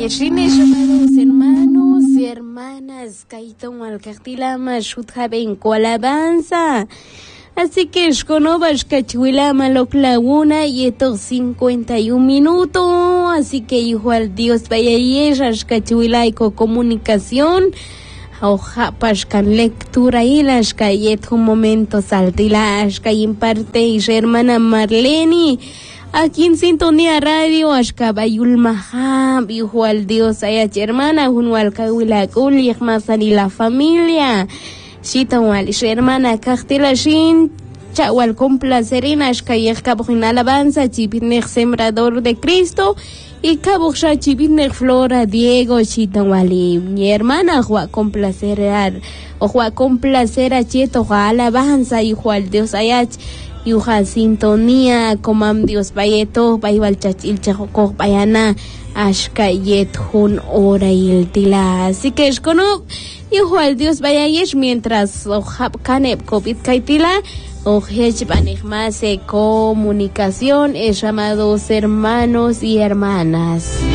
Rines, amados hermanos y hermanas, Kaiton Alcactilama, Shuthaben Alabanza. Así que Shkonovas Cachuilama Loclaguna y estos 51 minutos. Así que igual Dios vaya y ella, Cachuilaico comunicación. Oja pascan lectura y las calles un momento saltilas que imparte y hermana Marleni. Aquí en Sintonía Radio, Ashkabayul Mahab, igual Dios haya hermana, Junwal Kawilakul, Yahmasan y la familia. Shitawal, hermana Castilla Shin, Chawal complacerin, Ashkayek Kabujin Alabanza, Chipinech Sembrador de Cristo, y Kabuja Chipinech Flora Diego, Shitawali. Mi hermana, Jua complacer a Cheto, Alabanza, igual Dios haya. Yuha sintonía comam Dios bayeto baywal chachil chajoko bayana ashkayet hun ora iltila. Así que es cono igual Dios bayayesh mientras ojap kanep covid kaitila ojech banigmase comunicación es llamados hermanos y hermanas.